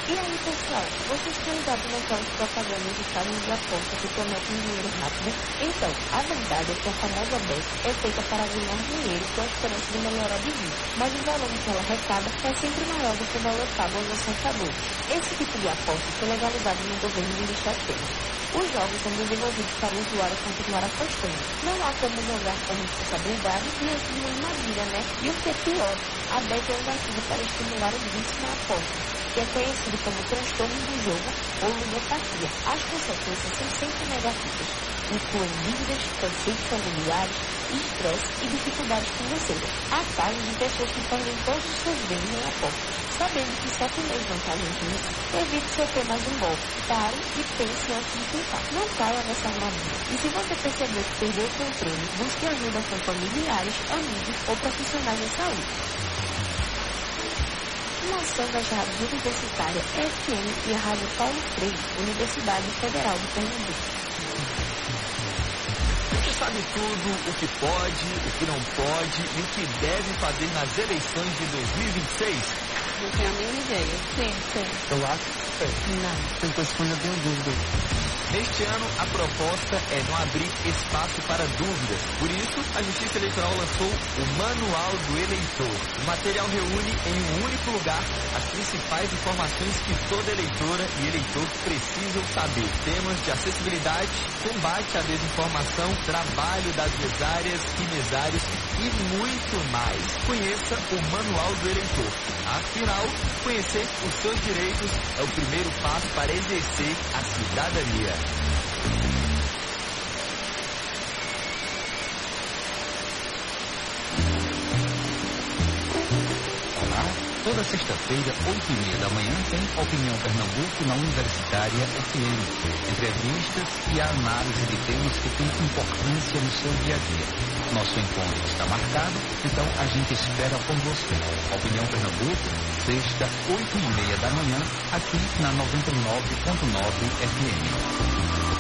E aí, pessoal, vocês estão ligados naquelas propagandas de casas de aposta que prometem dinheiro rápido? Então, a verdade é que a famosa bet é feita para ganhar dinheiro com a esperança de melhorar de vida, mas o valor que ela arrecada é sempre maior do que o valor pago aos assaltadores. Esse tipo de aposta foi legalizado no governo de Michel Temer. Os jogos são desenvolvidos para o usuário continuar apostando. Não há como jogar com responsabilidade diante de uma armadilha, né? E o que é pior, a bet é um gatilho para estimular o vício na aposta, que é conhecido como transtorno do jogo ou ludopatia. As consequências são sempre negativas, incluem dívidas, conflitos familiares, estresse e dificuldades financeiras. Há casos de pessoas que perdem todos os seus bens em apostas. Sabendo que só tem mais vantagem nisso, evite sofrer mais um golpe. Pare e pense antes de clicar. Não caia nessa armadilha. E se você perceber que perdeu o controle, busque ajuda com familiares, amigos ou profissionais de saúde. Uma ação das rádios universitárias FM e a Rádio Paulo Freire, Universidade Federal de Pernambuco. Você sabe tudo, o que pode, o que não pode e o que deve fazer nas eleições de 2026? Não tenho a mínima ideia. Sim. Eu acho que sei. Não. Tem coisas que eu ainda tenho dúvida. Neste ano, a proposta é não abrir espaço para dúvidas. Por isso, a Justiça Eleitoral lançou o Manual do Eleitor. O material reúne em um único lugar as principais informações que toda eleitora e eleitor precisam saber. Temas de acessibilidade, combate à desinformação, trabalho das mesárias e mesários e muito mais. Conheça o Manual do Eleitor. Afinal, conhecer os seus direitos é o primeiro passo para exercer a cidadania. Olá, toda sexta-feira, 8h30 da manhã, tem Opinião Pernambuco na Universitária FM. Entrevistas e a análise de temas que têm importância no seu dia a dia. Nosso encontro está marcado, então a gente espera por você. Opinião Pernambuco, sexta, 8h30 da manhã, aqui na 99.9 FM.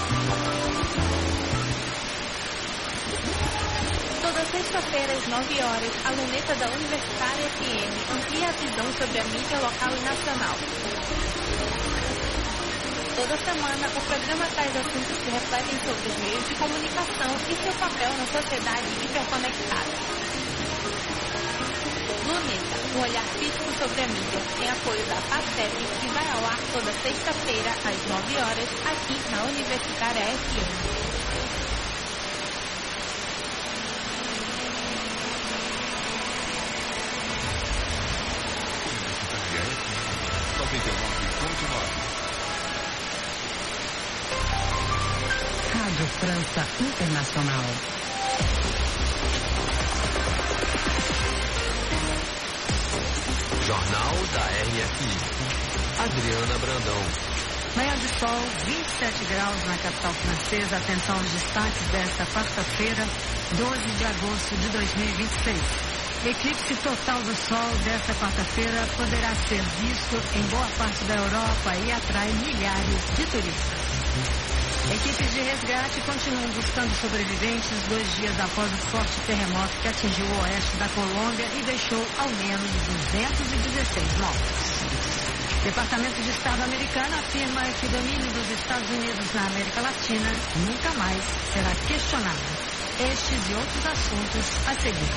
Toda sexta-feira, às 9 horas, a luneta da Universitária FM amplia a visão sobre a mídia local e nacional. Toda semana, o programa traz assuntos que refletem sobre os meios de comunicação e seu papel na sociedade hiperconectada. Luneta, um olhar crítico sobre a mídia, em apoio da FACEP, que vai ao ar toda sexta-feira, às 9 horas, aqui na Universitária FM. Rádio França Internacional. Jornal da RFI. Adriana Brandão. Manhã de sol, 27 graus na capital francesa. Atenção aos destaques desta quarta-feira, 12 de agosto de 2026. Eclipse total do Sol desta quarta-feira poderá ser visto em boa parte da Europa e atrai milhares de turistas. Equipes de resgate continuam buscando sobreviventes 2 dias após o forte terremoto que atingiu o oeste da Colômbia e deixou ao menos 216 mortos. O Departamento de Estado americano afirma que o domínio dos Estados Unidos na América Latina nunca mais será questionado. Estes e outros assuntos a seguir.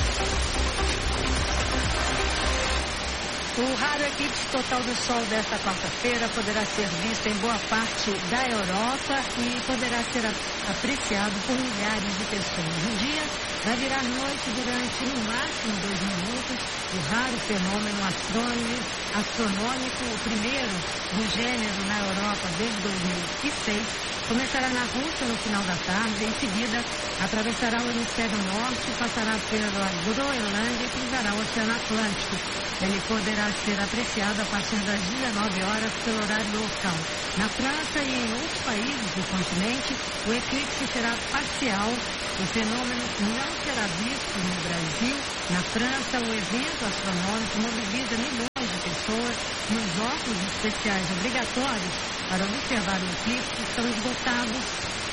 O raro eclipse total do Sol desta quarta-feira poderá ser visto em boa parte da Europa e poderá ser apreciado por milhares de pessoas. O dia vai virar noite durante, no máximo, 2 minutos. O raro fenômeno astronômico, o primeiro do gênero na Europa desde 2006, começará na Rússia no final da tarde. Em seguida, atravessará o hemisfério norte, passará pela Groenlândia e cruzará o Oceano Atlântico. Ele poderá ser apreciado a partir das 19 horas pelo horário local. Na França e em outros países do continente, o eclipse será parcial. O fenômeno não será visto no Brasil. Na França, o evento astronômico mobiliza milhões de pessoas e os óculos especiais obrigatórios para observar o eclipse estão esgotados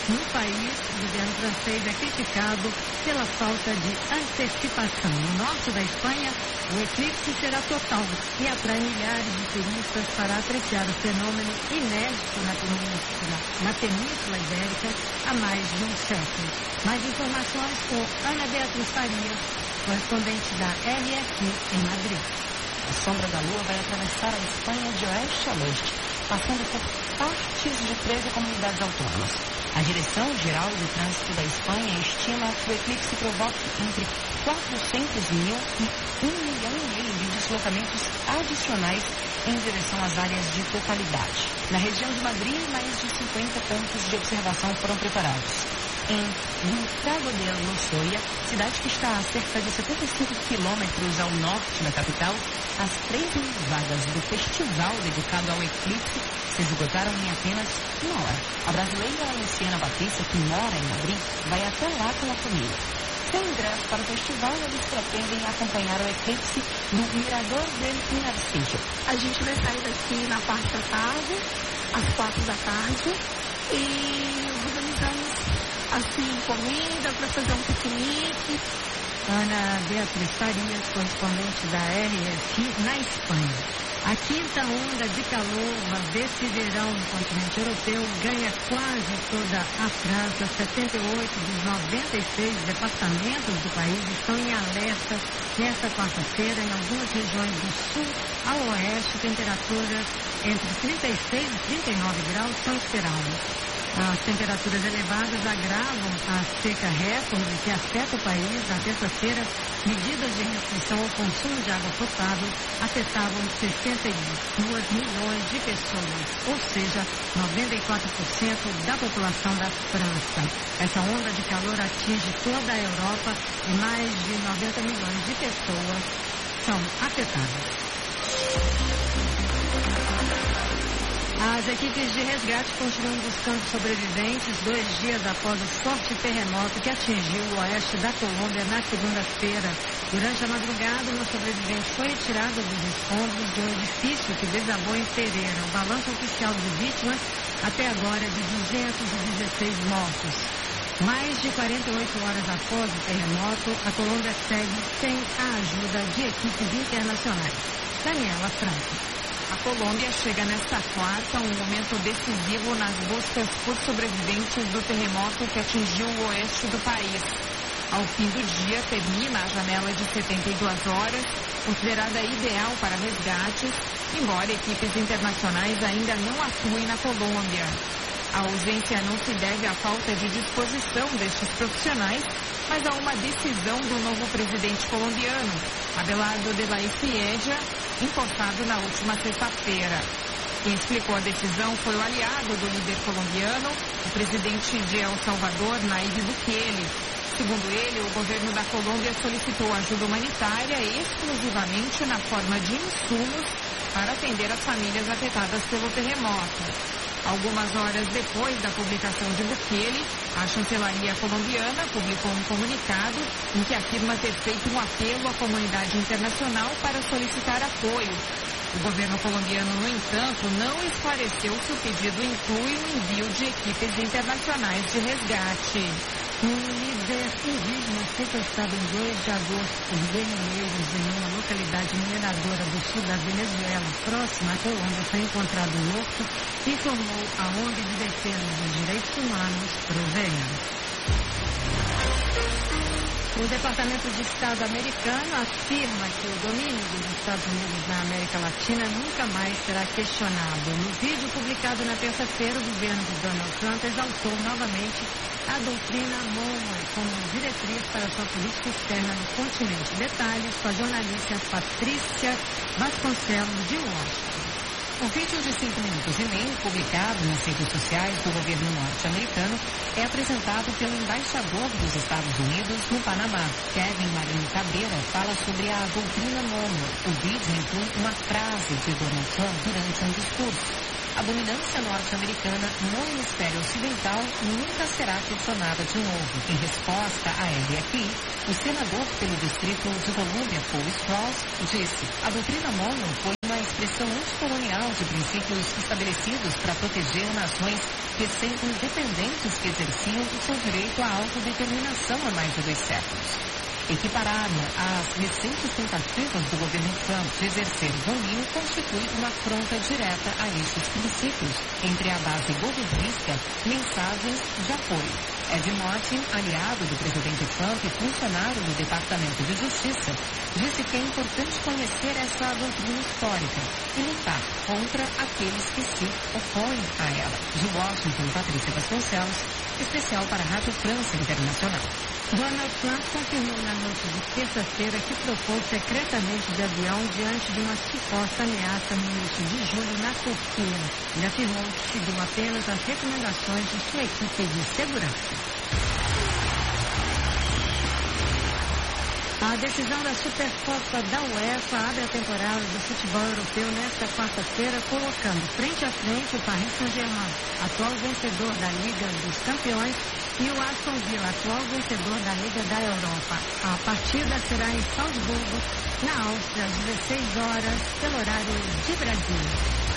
No país, o governo francês é criticado pela falta de antecipação. No norte da Espanha, o eclipse será total e atrai milhares de turistas para apreciar o fenômeno inédito na Península Ibérica há mais de um século. Mais informações com Ana Beatriz Farias, correspondente da RFI em Madrid. A sombra da Lua vai atravessar a Espanha de oeste a leste, passando por partes de 13 comunidades autônomas. A Direção-Geral do Trânsito da Espanha estima que o eclipse provoque entre 400 mil e 1,5 milhão de deslocamentos adicionais em direção às áreas de totalidade. Na região de Madrid, mais de 50 pontos de observação foram preparados. Em Montago de Lozoya, cidade que está a cerca de 75 quilômetros ao norte da capital, as 3 mil vagas do festival dedicado ao eclipse se esgotaram em apenas uma hora. A brasileira Luciana Batista, que mora em Madrid, vai até lá com a família. Sem ingresso para o festival, eles pretendem acompanhar o eclipse no Mirador del Pinarcillo. A gente vai sair daqui na parte da tarde, às 4 da tarde, e organizamos assim comida para fazer um piquenique. Ana Beatriz Farias, correspondente da RFI na Espanha. A quinta onda de calor, uma desse verão no continente europeu, ganha quase toda a França. 78 dos 96 departamentos do país estão em alerta nesta quarta-feira. Em algumas regiões do sul ao oeste, temperaturas entre 36 e 39 graus são esperadas. As temperaturas elevadas agravam a seca recorde que afeta o país. Na terça-feira, medidas de restrição ao consumo de água potável afetavam 62 milhões de pessoas, ou seja, 94% da população da França. Essa onda de calor atinge toda a Europa e mais de 90 milhões de pessoas são afetadas. As equipes de resgate continuam buscando sobreviventes 2 dias após o forte terremoto que atingiu o oeste da Colômbia na segunda-feira. Durante a madrugada, um sobrevivente foi retirado dos escombros de um edifício que desabou em Pereira. O balanço oficial de vítimas até agora é de 216 mortos. Mais de 48 horas após o terremoto, a Colômbia segue sem a ajuda de equipes internacionais. Daniela Franco. A Colômbia chega nesta quarta a um momento decisivo nas buscas por sobreviventes do terremoto que atingiu o oeste do país. Ao fim do dia, termina a janela de 72 horas, considerada ideal para resgates, embora equipes internacionais ainda não atuem na Colômbia. A ausência não se deve à falta de disposição destes profissionais, mas a uma decisão do novo presidente colombiano, Abelardo de la Espriella, empossado na última sexta-feira. Quem explicou a decisão foi o aliado do líder colombiano, o presidente de El Salvador, Nayib Bukele. Segundo ele, o governo da Colômbia solicitou ajuda humanitária exclusivamente na forma de insumos para atender as famílias afetadas pelo terremoto. Algumas horas depois da publicação de Bukele, a chancelaria colombiana publicou um comunicado em que afirma ter feito um apelo à comunidade internacional para solicitar apoio. O governo colombiano, no entanto, não esclareceu se o pedido inclui o envio de equipes internacionais de resgate. Um líder indígena sequestrado em 2 de agosto por guerrilheiros em uma localidade mineradora do sul da Venezuela, próxima à Colômbia, foi encontrado morto, informou a ONG de defesa dos direitos humanos, Provea. O Departamento de Estado americano afirma que o domínio dos Estados Unidos na América Latina nunca mais será questionado. No vídeo publicado na terça-feira, o governo de Donald Trump exaltou novamente a doutrina Monroe como diretriz para sua política externa no continente. Detalhes com a jornalista Patrícia Vasconcelos, de Washington. O vídeo de 5 minutos e meio, publicado nas redes sociais do governo norte-americano, é apresentado pelo embaixador dos Estados Unidos no Panamá. Kevin Marinho Cabreira fala sobre a doutrina Monroe. O vídeo inclui uma frase de Donald Trump durante um discurso. A dominância norte-americana no hemisfério ocidental nunca será questionada de novo. Em resposta a LFI, o senador pelo distrito de Colômbia, Paul Strauss, disse: a doutrina Monroe foi uma expressão anticolonial de princípios estabelecidos para proteger nações recém-independentes que exerciam o seu direito à autodeterminação há mais de 2 séculos. Equiparar-no às recentes tentativas do governo Trump de exercer o domínio constitui uma afronta direta a estes princípios, entre a base governista, mensagens de apoio. Ed Martin, aliado do presidente Trump e funcionário do Departamento de Justiça, disse que é importante conhecer essa doutrina histórica e lutar contra aqueles que se opõem a ela. De Washington, Patrícia Vasconcelos, especial para a Rádio França Internacional. Donald Trump confirmou na noite de terça-feira que trocou secretamente de avião diante de uma suposta ameaça no início de julho na Turquia. Ele afirmou que seguiu apenas as recomendações de sua equipe de segurança. A decisão da Supercopa da UEFA abre a temporada do futebol europeu nesta quarta-feira, colocando frente a frente o Paris Saint-Germain, atual vencedor da Liga dos Campeões, e o Aston Villa, atual vencedor da Liga da Europa. A partida será em Salzburgo, na Áustria, às 16 horas, pelo horário de Brasília.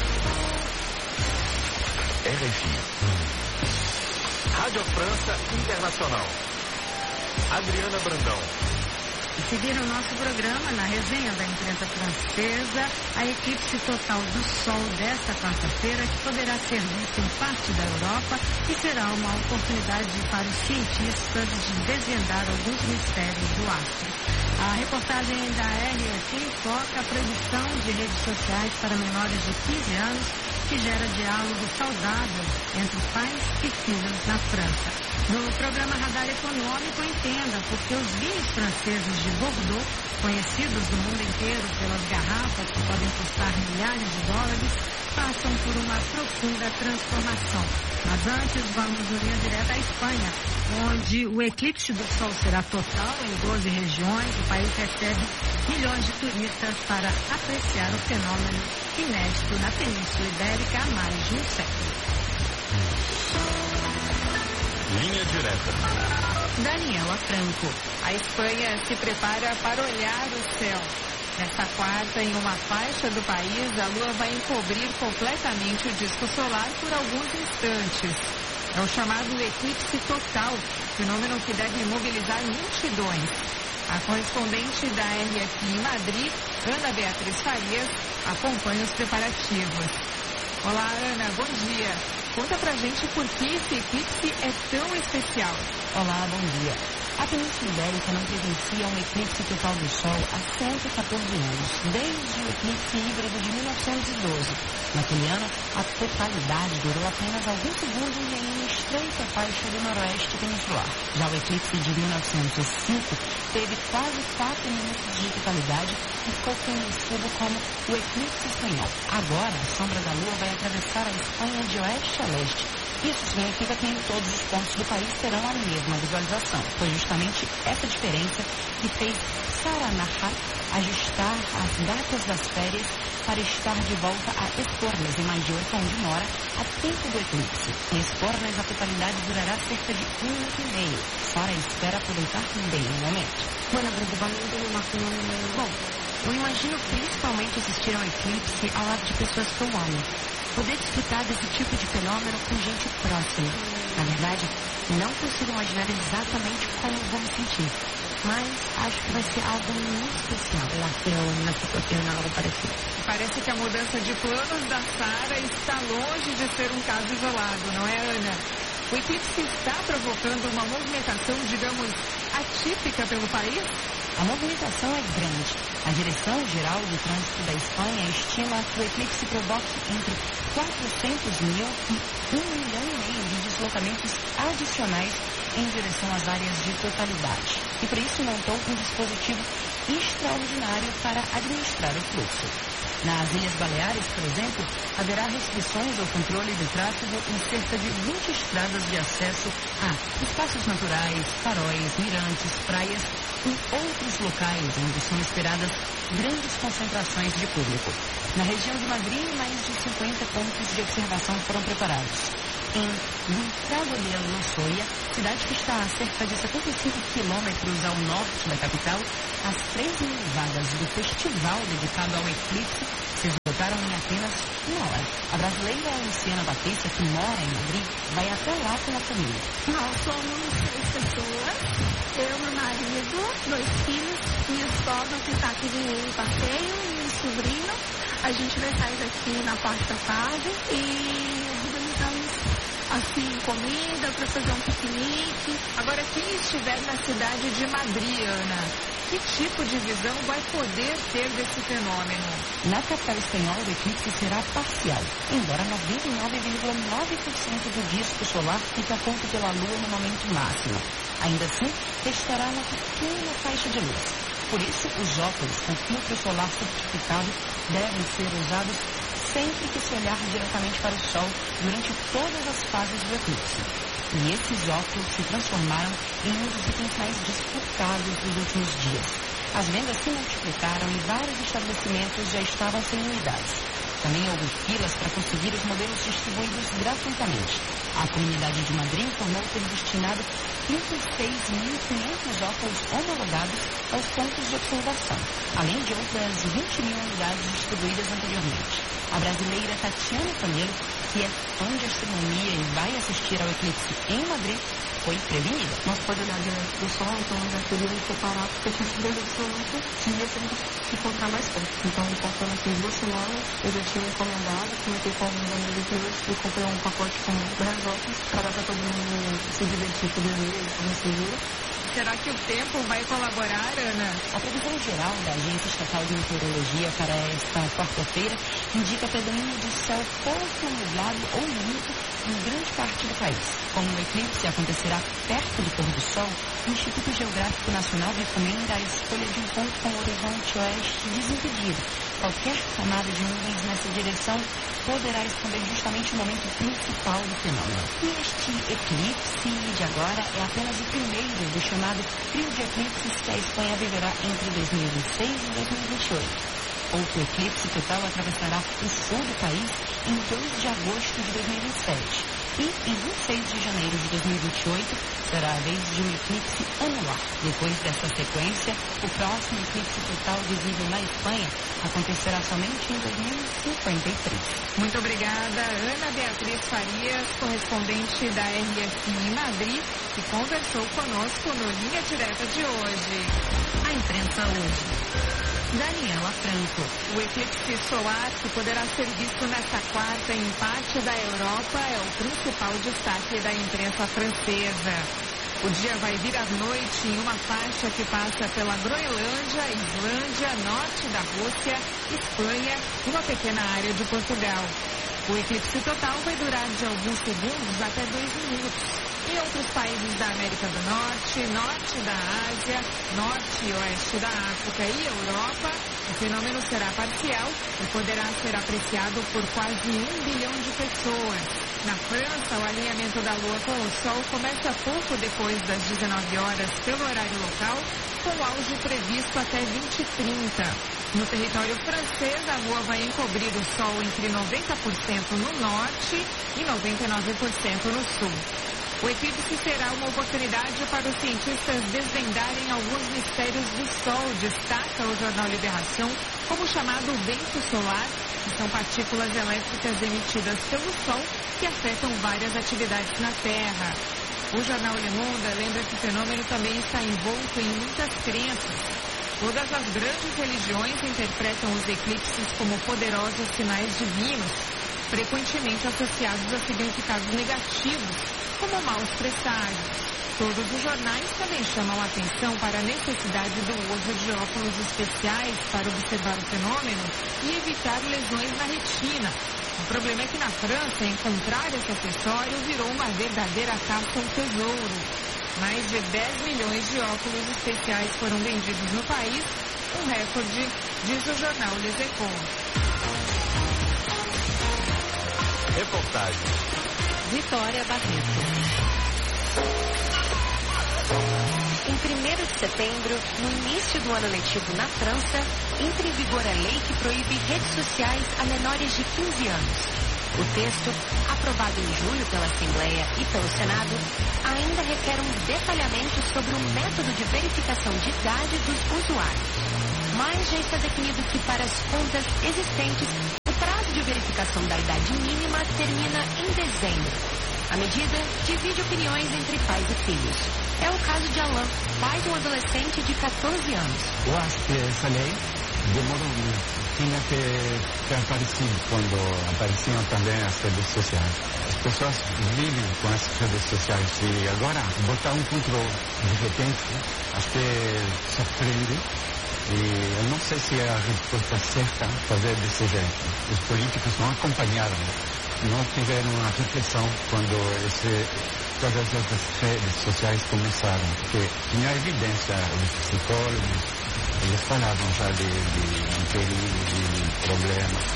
RFI. Rádio França Internacional. Adriana Brandão. E seguir o nosso programa na resenha da imprensa francesa, a eclipse total do Sol desta quarta-feira, que poderá ser vista em parte da Europa e será uma oportunidade para os cientistas de desvendar alguns mistérios do astro. A reportagem da RFI foca a proibição de redes sociais para menores de 15 anos, que gera diálogo saudável entre pais e filhos na França. No programa Radar Econômico, entenda porque os vinhos franceses de Bordeaux, conhecidos no mundo inteiro pelas garrafas que podem custar milhares de dólares, passam por uma profunda transformação. Mas antes, vamos em linha direta à Espanha, onde o eclipse do Sol será total em 12 regiões. O país recebe milhões de turistas para apreciar o fenômeno inédito na Península Ibérica há mais de um século. Linha direta. Daniela Franco. A Espanha se prepara para olhar o céu. Nesta quarta, em uma faixa do país, a lua vai encobrir completamente o disco solar por alguns instantes. É o chamado eclipse total, fenômeno que deve mobilizar multidões. A correspondente da RFI em Madrid, Ana Beatriz Farias, acompanha os preparativos. Olá, Ana, bom dia. Conta pra gente por que esse eclipse é tão especial. Olá, bom dia. A Península Ibérica não presencia um eclipse total do Sol há 114 anos, desde o eclipse híbrido de 1912. Naquele ano, a totalidade durou apenas alguns segundos em uma estreita faixa do noroeste peninsular. Já o eclipse de 1905 teve quase 4 minutos de totalidade e ficou conhecido como o eclipse espanhol. Agora, a sombra da Lua vai atravessar a Espanha de oeste a leste. Isso significa que em todos os pontos do país terão a mesma visualização. Foi justamente essa diferença que fez Sara Nahar ajustar as datas das férias para estar de volta a Esporles, em Mallorca, onde mora, a tempo do eclipse. Em Esporles, a totalidade durará cerca de 1 minuto e meio. Sara espera aproveitar bem o momento. Bueno, principalmente me imagino... Bom, eu imagino principalmente assistir ao eclipse ao lado de pessoas que eu amo. Poder desfrutar desse tipo de fenômeno com gente próxima. Na verdade, não consigo imaginar exatamente como vou me sentir, mas acho que vai ser algo muito especial. Uma situação algo parecido. Parece que a mudança de planos da Sara está longe de ser um caso isolado, não é, Ana? O eclipse está provocando uma movimentação, digamos, atípica pelo país? A movimentação é grande. A Direção-Geral do Trânsito da Espanha estima que o eclipse provoque entre 400 mil e 1,5 milhão de deslocamentos adicionais em direção às áreas de totalidade. E por isso montou um dispositivo extraordinário para administrar o fluxo. Nas Ilhas Baleares, por exemplo, haverá restrições ao controle do tráfego em cerca de 20 estradas de acesso a espaços naturais, faróis, mirantes, praias e outros locais onde são esperadas grandes concentrações de público. Na região de Madrid, mais de 50 pontos de observação foram preparados. Em Buitrago de Lozoya, cidade que está a cerca de 75 quilômetros ao norte da capital, as 3.000 vagas do festival dedicado ao eclipse se esgotaram brasileira Luciana Batista, que mora em Madrid, vai até lá com a família. Nós somos 6 pessoas, eu, meu marido, 2 filhos, minha sogra que está aqui em passeio e meu sobrinho. A gente vai sair daqui na parte da tarde e organizamos assim comida para fazer um piquenique. Agora, quem estiver na cidade de Madrid, Ana, que tipo de visão vai poder ter desse fenômeno? Na capital espanhola, o eclipse será parcial, embora 99,9% do disco solar fique oculto pela Lua no momento máximo. Ainda assim, restará uma pequena faixa de luz. Por isso, os óculos com filtro solar certificado devem ser usados sempre que se olhar diretamente para o Sol durante todas as fases do eclipse. E esses óculos se transformaram em um dos itens mais disputados dos últimos dias. As vendas se multiplicaram e vários estabelecimentos já estavam sem unidades. Também houve filas para conseguir os modelos distribuídos gratuitamente. A Comunidade de Madrid informou ter destinado 36.500 óculos homologados aos pontos de observação, além de outras 20.000 unidades distribuídas anteriormente. A brasileira Tatiana Camelo, que é fã de astronomia e vai assistir ao eclipse em Madrid, foi prevenida. Nós podemos olhar direto do Sol, então já queríamos preparar, porque tinha certeza absoluta que ia ter que se encontrar mais perto. Então, passando aqui 2 semanas, eu já tinha encomendado, comentei com alguns amigos meus e comprei um pacote com 10 óculos para dar para todo mundo se divertir, poder ver, como se vira. Será que o tempo vai colaborar, Ana? A previsão geral da Agência Estatal de Meteorologia para esta quarta-feira indica predomínio de céu pouco nublado ou limpo em grande parte do país. Como o eclipse acontecerá perto do pôr do sol, o Instituto Geográfico Nacional recomenda a escolha de um ponto com o horizonte oeste desimpedido. Qualquer camada de nuvens nessa direção poderá esconder justamente o momento principal do fenômeno. E este eclipse de agora é apenas o primeiro do chamado trio de eclipses que a Espanha viverá entre 2026 e 2028. Outro eclipse total atravessará o sul do país em 2 de agosto de 2027. E em 26 de janeiro de 2028 será a vez de um eclipse anular. Depois dessa sequência, o próximo eclipse total visível na Espanha acontecerá somente em 2053. Muito obrigada, Ana Beatriz Farias, correspondente da RFI em Madrid, que conversou conosco no Linha Direta de hoje. A imprensa hoje. Daniela Franco. O eclipse solar, que poderá ser visto nesta quarta em parte da Europa, é o principal destaque da imprensa francesa. O dia vai virar noite em uma faixa que passa pela Groenlândia, Islândia, norte da Rússia, Espanha e uma pequena área de Portugal. O eclipse total vai durar de alguns segundos até 2 minutos. Em outros países da América do Norte, norte da Ásia, norte e oeste da África e Europa, o fenômeno será parcial e poderá ser apreciado por quase 1 bilhão de pessoas. Na França, o alinhamento da Lua com o Sol começa pouco depois das 19 horas pelo horário local, com auge previsto até 20h30. No território francês, a Lua vai encobrir o Sol entre 90% no norte e 99% no sul. O eclipse será uma oportunidade para os cientistas desvendarem alguns mistérios do Sol, destaca o jornal Libération, como o chamado vento solar, que são partículas elétricas emitidas pelo Sol que afetam várias atividades na Terra. O jornal Le Monde lembra que o fenômeno também está envolto em muitas crenças. Todas as grandes religiões interpretam os eclipses como poderosos sinais divinos, frequentemente associados a significados negativos, como maus presságios. Todos os jornais também chamam a atenção para a necessidade do uso de óculos especiais para observar o fenômeno e evitar lesões na retina. O problema é que na França, encontrar esse acessório virou uma verdadeira caça ao tesouro. Mais de 10 milhões de óculos especiais foram vendidos no país, um recorde, diz o jornal Les Echos. Reportagem. Vitória Barreto. Em 1º de setembro, no início do ano letivo na França, entra em vigor a lei que proíbe redes sociais a menores de 15 anos. O texto, aprovado em julho pela Assembleia e pelo Senado, ainda requer um detalhamento sobre o método de verificação de idade dos usuários. Mas já está definido que para as contas existentes, o prazo de verificação modificação da idade mínima termina em dezembro. A medida divide opiniões entre pais e filhos. É o caso de Alain, pai de um adolescente de 14 anos. Eu acho que essa lei demorou muito. Tinha que ter aparecido quando apareciam também as redes sociais. As pessoas vivem com as redes sociais e agora botar um controle de repente, acho que surpreende. E eu não sei se é a resposta certa fazer desse jeito. Os políticos não acompanharam, não tiveram uma reflexão quando todas essas redes sociais começaram, porque tinha evidência, os psicólogos, eles falavam já de perigo, de problemas.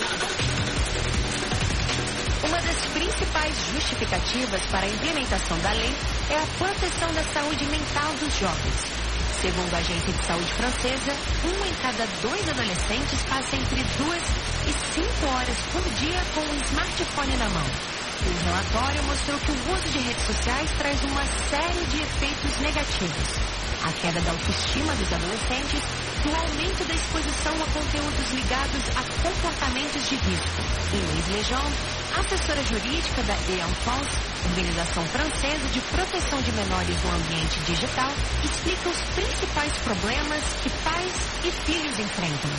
Uma das principais justificativas para a implementação da lei é a proteção da saúde mental dos jovens. Segundo a Agência de Saúde francesa, 1 em cada 2 adolescentes passa entre 2 e 5 horas por dia com um smartphone na mão. O relatório mostrou que o uso de redes sociais traz uma série de efeitos negativos. A queda da autoestima dos adolescentes e o aumento da exposição a conteúdos ligados a comportamentos de risco. Inês Lejeune, assessora jurídica da ENFANCE, organização francesa de proteção de menores no ambiente digital, explica os principais problemas que pais e filhos enfrentam.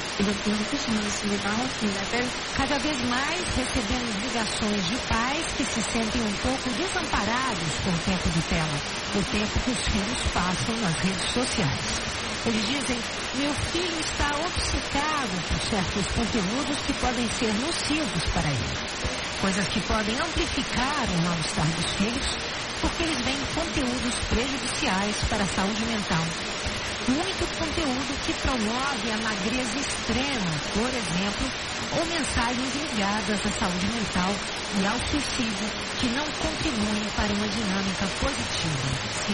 Cada vez mais recebemos ligações de pais que se sentem um pouco desamparados com o tempo de tela, o tempo que os filhos passam nas redes sociais. Eles dizem, meu filho está obcecado por certos conteúdos que podem ser nocivos para ele. Coisas que podem amplificar o mal-estar dos filhos, porque eles veem conteúdos prejudiciais para a saúde mental. Muito conteúdo que promove a magreza extrema, por exemplo, ou mensagens ligadas à saúde mental e ao suicídio que não contribuem para uma dinâmica positiva.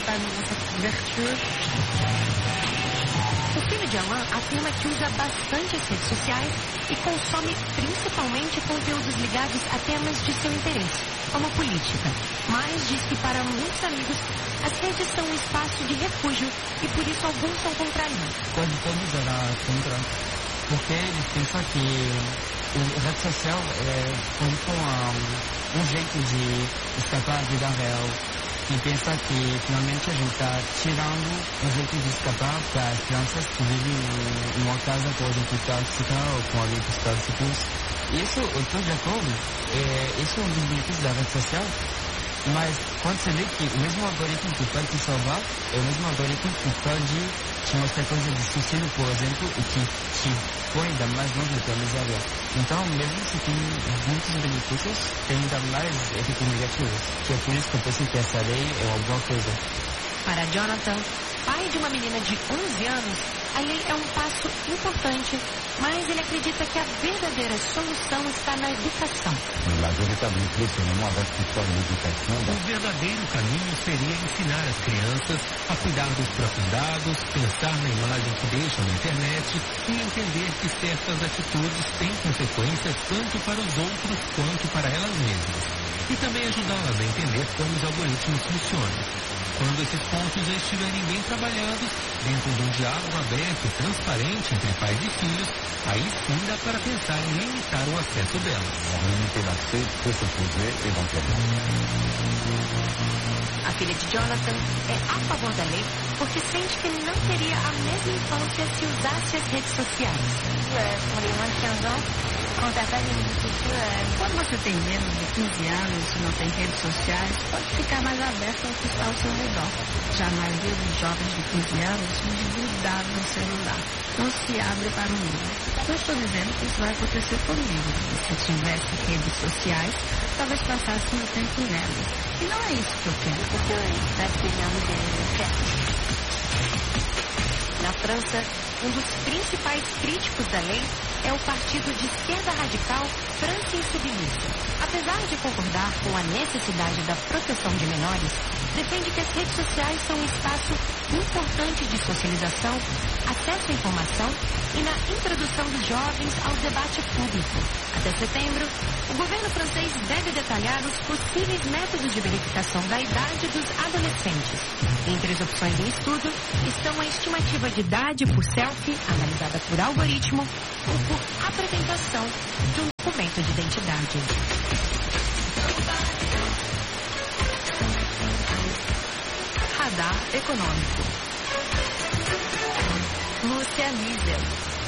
O filho de Alain afirma que usa bastante as redes sociais e consome principalmente conteúdos ligados a temas de seu interesse, como política. Mas diz que para muitos amigos, as redes são um espaço de refúgio e por isso alguns são contra ele. Quase todos eram contra, porque eles pensam que a rede social é um jeito de escapar da vida real. E pensa que finalmente a gente está tirando um jeito de escapar para as crianças que vivem em uma casa, por exemplo, tóxica ou com amigos tóxicos. Isso, eu estou de acordo, isso é um dos benefícios da rede social, mas quando você vê que o mesmo algoritmo que pode te salvar é o mesmo algoritmo que pode te mostrar coisas de suicídio, por exemplo, e que te põe ainda mais longe da tua miséria. Então, mesmo se tem muitos benefícios, tem ainda mais efeitos negativos. Que é por isso que eu penso que essa lei é uma boa coisa. Para Jonathan, pai de uma menina de 11 anos, a lei é um passo importante, mas ele acredita que a verdadeira solução está na educação. O verdadeiro caminho seria ensinar as crianças a cuidar dos próprios dados, pensar na imagem que deixam na internet e entender que certas atitudes têm consequências tanto para os outros quanto para elas mesmas. E também ajudá-las a entender como os algoritmos funcionam. Quando esses pontos já estiverem bem trabalhados, dentro de um diálogo aberto e transparente entre pais e filhos, aí sim dá para pensar em limitar o acesso delas. A filha de Jonathan é a favor da lei porque sente que ele não teria a mesma infância se usasse as redes sociais. Quando você tem menos de 15 anos e não tem redes sociais, pode ficar mais aberto ao que está ao seu redor. Já a maioria dos jovens de 15 anos vive grudado no celular, não se abre para o mundo. Não estou dizendo que isso vai acontecer comigo. Se tivesse redes sociais, talvez passasse um tempo nelas. E não é isso que eu quero. Na França, um dos principais críticos da lei é o partido de esquerda radical France Insoumise. Apesar de concordar com a necessidade da proteção de menores, defende que as redes sociais são um espaço importante de socialização, acesso à informação e na introdução dos jovens ao debate público. Até setembro, o governo francês deve detalhar os possíveis métodos de verificação da idade dos adolescentes. Entre as opções em estudo estão a estimativa de idade por selfie, analisada por algoritmo, ou por apresentação de um documento de identidade. Radar econômico. Lúcia Nízel.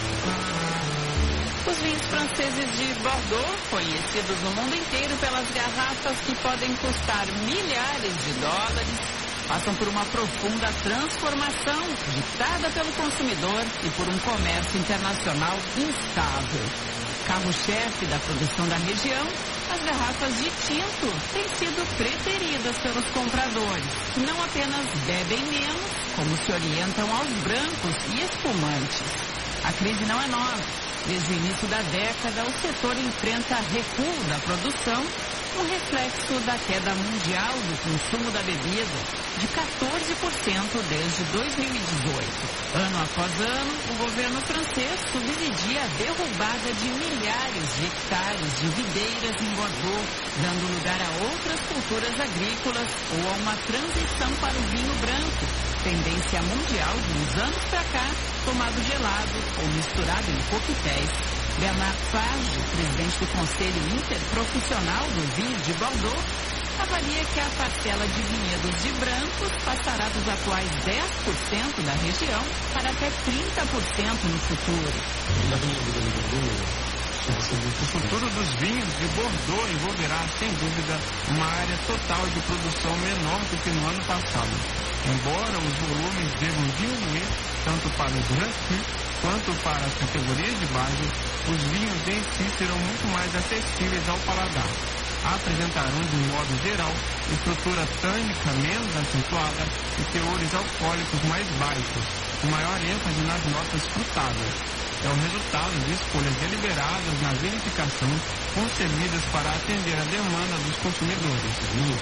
Os vinhos franceses de Bordeaux, conhecidos no mundo inteiro pelas garrafas que podem custar milhares de dólares, passam por uma profunda transformação ditada pelo consumidor e por um comércio internacional instável. Carro-chefe da produção da região, as garrafas de tinto têm sido preferidas pelos compradores, que não apenas bebem menos, como se orientam aos brancos e espumantes. A crise não é nova. Desde o início da década, o setor enfrenta recuo da produção, um reflexo da queda mundial do consumo da bebida de 14% desde 2018. Ano após ano, o governo francês subsidia a derrubada de milhares de hectares de videiras em Bordeaux, dando lugar a outras culturas agrícolas ou a uma transição para o vinho branco, tendência mundial de uns anos para cá, tomado gelado ou misturado em coquetéis. Bernard Farge, presidente do Conselho Interprofissional do Vinho de Bordeaux, avalia que a parcela de vinhedos de brancos passará dos atuais 10% da região para até 30% no futuro. O futuro dos vinhos de Bordeaux envolverá, sem dúvida, uma área total de produção menor do que no ano passado. Embora os volumes devam diminuir tanto para o Grand Cru quanto para as categorias de base, os vinhos em si serão muito mais acessíveis ao paladar. Apresentarão, de um modo geral, estrutura tânica menos acentuada e teores alcoólicos mais baixos, com maior ênfase nas notas frutáveis. É o resultado de escolhas deliberadas na verificação, concebidas para atender a demanda dos consumidores.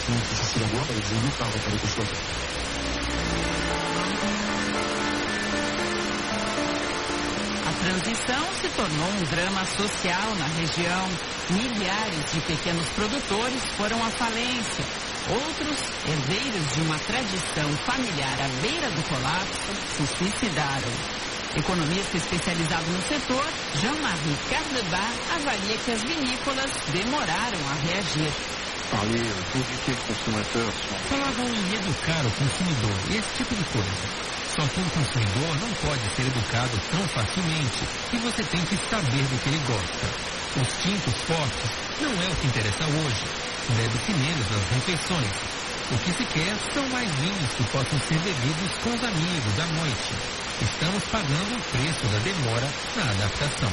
A transição se tornou um drama social na região. Milhares de pequenos produtores foram à falência. Outros, herdeiros de uma tradição familiar à beira do colapso, se suicidaram. Economista especializado no setor, Jean-Marie Cardebar avalia que as vinícolas demoraram a reagir. Falavam em educar o consumidor e esse tipo de coisa. Só que um consumidor não pode ser educado tão facilmente e você tem que saber do que ele gosta. Os tintos fortes não é o que interessa hoje. Bebe-se menos nas refeições. O que se quer são mais vinhos que possam ser bebidos com os amigos à noite. Estamos pagando o preço da demora na adaptação.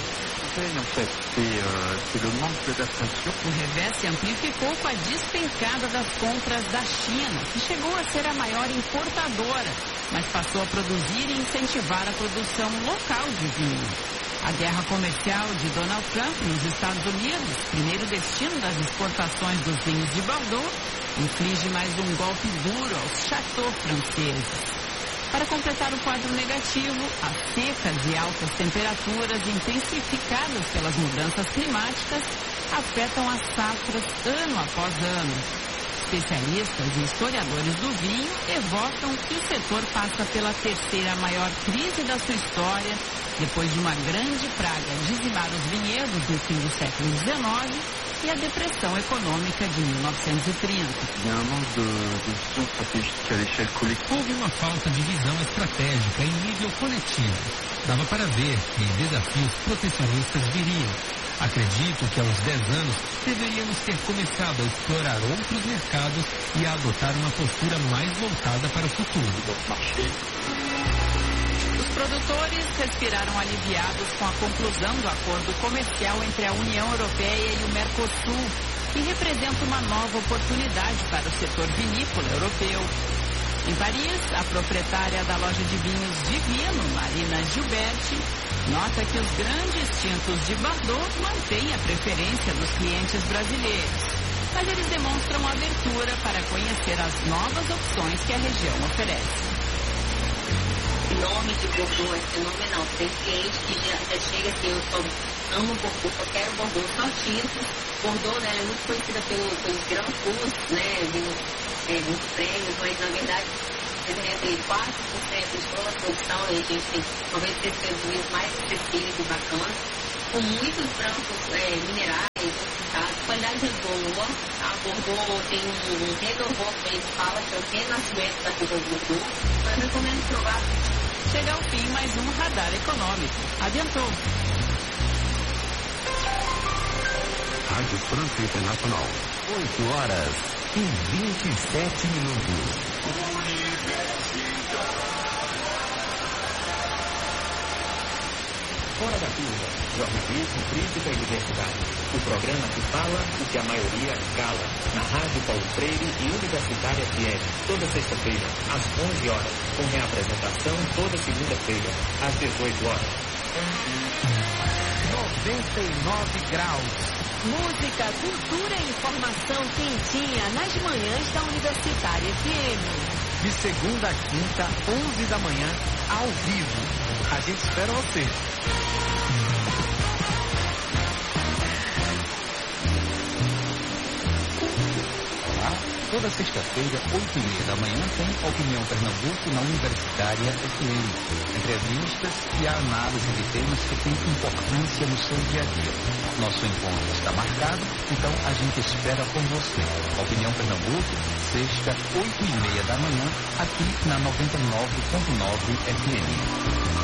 O revés se amplificou com a despencada das compras da China, que chegou a ser a maior importadora, mas passou a produzir e incentivar a produção local de vinho. A guerra comercial de Donald Trump nos Estados Unidos, primeiro destino das exportações dos vinhos de Bordeaux, inflige mais um golpe duro aos chateaux franceses. Para completar o quadro negativo, as secas e altas temperaturas intensificadas pelas mudanças climáticas afetam as safras ano após ano. Especialistas e historiadores do vinho evocam que o setor passa pela terceira maior crise da sua história, depois de uma grande praga dizimar os vinhedos no fim do século XIX e a depressão econômica de 1930. Houve uma falta de visão estratégica em nível coletivo. Dava para ver que desafios protecionistas viriam. Acredito que aos 10 anos deveríamos ter começado a explorar outros mercados e a adotar uma postura mais voltada para o futuro. Os produtores respiraram aliviados com a conclusão do acordo comercial entre a União Europeia e o Mercosul, que representa uma nova oportunidade para o setor vinícola europeu. Em Paris, a proprietária da loja de vinhos Divino, Marina Gilberti, nota que os grandes tintos de Bordeaux mantêm a preferência dos clientes brasileiros, mas eles demonstram abertura para conhecer as novas opções que a região oferece. nome de Bordeaux é fenomenal. Tem cliente que já chega assim, eu só amo Bordeaux, só quero Bordeaux, só tintos. Bordeaux, né, é muito conhecida pelos Grand Crus, né, muitos prêmios, mas na verdade entre 4% de toda a produção, e a gente tem 96% vinhos mais acessíveis e bacanas, com muitos brancos minerais, qualidade é boa. A Bordeaux tem um renovou, que a gente fala que é o renascimento da Riva Bordeaux, mas eu recomendo provar. Chega ao fim mais um Radar Econômico. Adiantou. Rádio França Internacional. 8 horas e 27 minutos. Fora da Curva, jornalismo, crítica e diversidade. O programa que fala o que a maioria cala. Na Rádio Paulo Freire e Universitária FM, toda sexta-feira, às 11 horas. Com reapresentação toda segunda-feira, às 18 horas. 99 graus. Música, cultura e informação quentinha nas manhãs da Universitária FM. De segunda a quinta, 11 da manhã, ao vivo. A gente espera você. Olá, toda sexta-feira, 8h30 da manhã, tem Opinião Pernambuco na Universitária FM. Entrevistas e a análise de temas que têm importância no seu dia a dia. Nosso encontro está marcado, então a gente espera por você. Opinião Pernambuco, sexta, 8h30 da manhã, aqui na 99.9 FM.